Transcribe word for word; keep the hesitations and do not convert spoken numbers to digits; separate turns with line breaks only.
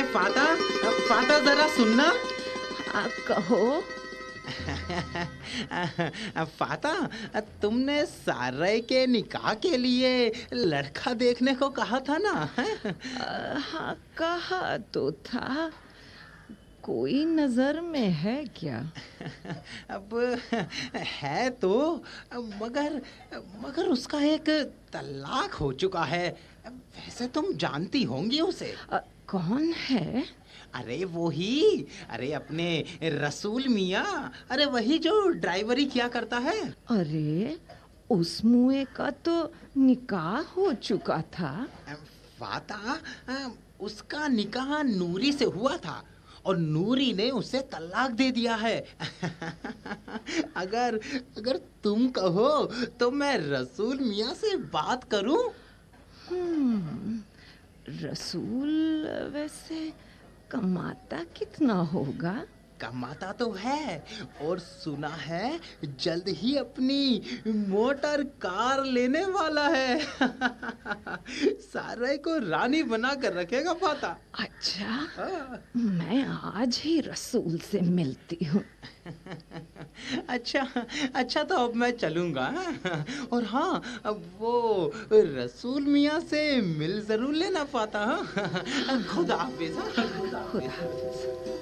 फाता, फाता जरा सुनना।
हाँ, कहो।
फाता, तुमने सारे के निकाह के लिए लड़का देखने को कहा था ना?
आ, हाँ, कहा तो था। कोई नजर में है क्या?
अब है तो, मगर मगर उसका एक तलाक हो चुका है। वैसे तुम जानती होंगी उसे।
आ, कौन है?
अरे वो ही, अरे अपने रसूल मियाँ, अरे वही जो ड्राइवरी किया करता है।
अरे, उस मुए का तो निकाह हो चुका था।
फाता, उसका निकाह नूरी से हुआ था और नूरी ने उसे तलाक दे दिया है। अगर अगर तुम कहो तो मैं रसूल मियाँ से बात करूं।
हम्म, रसूल वैसे कमाता कितना होगा?
कमाता तो है, और सुना है जल्द ही अपनी मोटर कार लेने वाला है। सारे को रानी बना कर रखेगा फाता।
अच्छा,
हाँ।
मैं आज ही रसूल से मिलती हूँ।
अच्छा, अच्छा तो अब मैं चलूंगा। और हाँ, अब वो रसूल मियाँ से मिल जरूर लेना फाता। हाँ, खुदा हाफिज। हाँ, खुदा
खुदा
हाफिज।
हाफिज।